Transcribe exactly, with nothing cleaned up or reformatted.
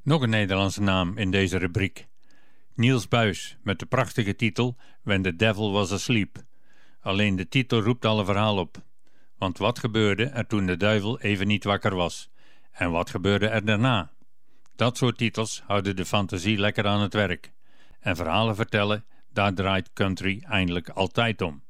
Nog een Nederlandse naam in deze rubriek. Niels Buijs met de prachtige titel When the Devil Was Asleep. Alleen de titel roept al een verhaal op. Want wat gebeurde er toen de duivel even niet wakker was? En wat gebeurde er daarna? Dat soort titels houden de fantasie lekker aan het werk. En verhalen vertellen, daar draait country eindelijk altijd om.